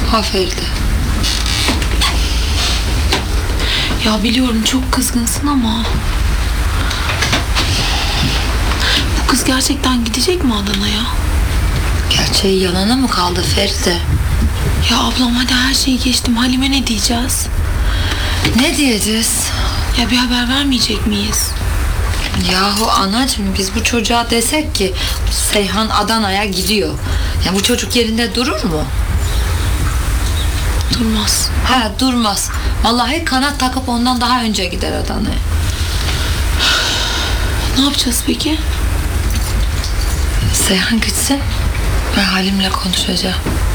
Ha Feride. Ya biliyorum çok kızgınsın ama... Bu kız gerçekten gidecek mi Adana'ya? Gerçeği yalana mı kaldı Feride? Ya ablam hadi her şeyi geçtim. Halime ne diyeceğiz? Ne diyeceğiz? Ya bir haber vermeyecek miyiz? Yahu anacığım, biz bu çocuğa desek ki Seyhan Adana'ya gidiyor. Ya bu çocuk yerinde durur mu? Durmaz. Ha, durmaz. Vallahi kanat takıp ondan daha önce gider Adana'ya. Ne yapacağız peki? Seyhan gitsin, ben Halim'le konuşacağım.